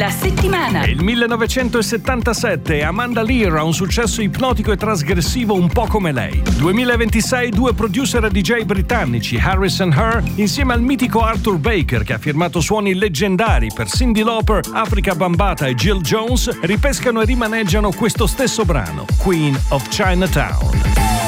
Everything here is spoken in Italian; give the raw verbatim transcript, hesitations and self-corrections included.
della settimana. È il millenovecentosettantasette e Amanda Lear ha un successo ipnotico e trasgressivo un po' come lei. duemilaventisei due producer e D J britannici, Harris and Her, insieme al mitico Arthur Baker che ha firmato suoni leggendari per Cyndi Lauper, Africa Bambaataa e Jill Jones, ripescano e rimaneggiano questo stesso brano, Queen of Chinatown.